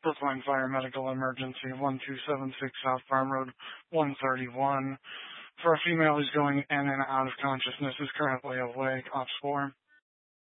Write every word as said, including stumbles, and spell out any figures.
Brookline Fire Medical Emergency, one two seven six South Farm Road, one thirty-one. For a female who's going in and out of consciousness, is currently awake, ops four.